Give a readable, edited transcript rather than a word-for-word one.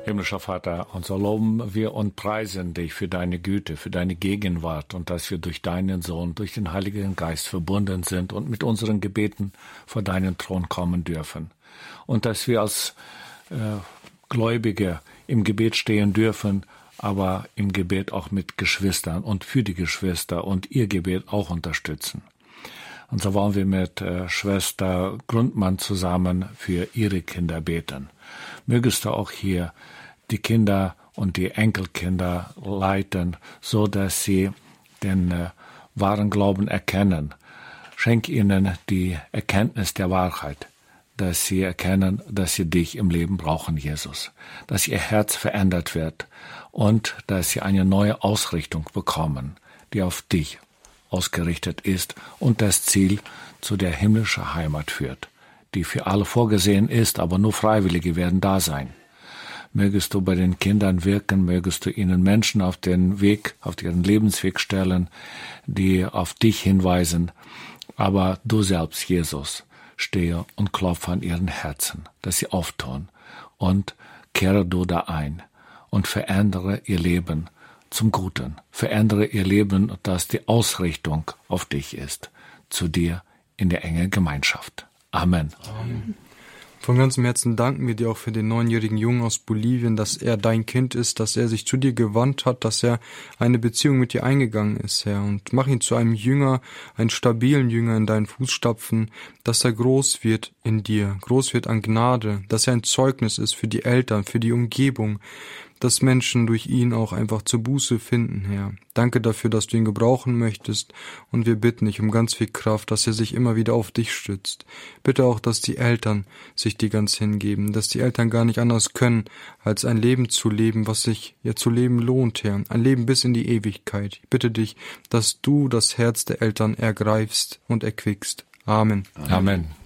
Himmlischer Vater, und so loben wir und preisen dich für deine Güte, für deine Gegenwart und dass wir durch deinen Sohn, durch den Heiligen Geist verbunden sind und mit unseren Gebeten vor deinen Thron kommen dürfen. Und dass wir als Gläubige im Gebet stehen dürfen, aber im Gebet auch mit Geschwistern und für die Geschwister und ihr Gebet auch unterstützen. Und so wollen wir mit Schwester Grundmann zusammen für ihre Kinder beten. Mögest du auch hier die Kinder und die Enkelkinder leiten, so dass sie den wahren Glauben erkennen. Schenk ihnen die Erkenntnis der Wahrheit, dass sie erkennen, dass sie dich im Leben brauchen, Jesus. Dass ihr Herz verändert wird und dass sie eine neue Ausrichtung bekommen, die auf dich ausgerichtet ist und das Ziel zu der himmlischen Heimat führt, die für alle vorgesehen ist, aber nur Freiwillige werden da sein. Mögest du bei den Kindern wirken, mögest du ihnen Menschen auf den Weg, auf ihren Lebensweg stellen, die auf dich hinweisen, aber du selbst, Jesus, stehe und klopfe an ihren Herzen, dass sie auftun und kehre du da ein und verändere ihr Leben zum Guten. Verändere ihr Leben, dass die Ausrichtung auf dich ist, zu dir in der engen Gemeinschaft. Amen. Amen. Von ganzem Herzen danken wir dir auch für den 9-jährigen Jungen aus Bolivien, dass er dein Kind ist, dass er sich zu dir gewandt hat, dass er eine Beziehung mit dir eingegangen ist, Herr. Und mach ihn zu einem Jünger, einen stabilen Jünger in deinen Fußstapfen, dass er groß wird in dir, groß wird an Gnade, dass er ein Zeugnis ist für die Eltern, für die Umgebung, dass Menschen durch ihn auch einfach zur Buße finden, Herr. Danke dafür, dass du ihn gebrauchen möchtest, und wir bitten dich um ganz viel Kraft, dass er sich immer wieder auf dich stützt. Bitte auch, dass die Eltern sich dir ganz hingeben, dass die Eltern gar nicht anders können, als ein Leben zu leben, was sich ja zu leben lohnt, Herr. Ein Leben bis in die Ewigkeit. Ich bitte dich, dass du das Herz der Eltern ergreifst und erquickst. Amen. Amen.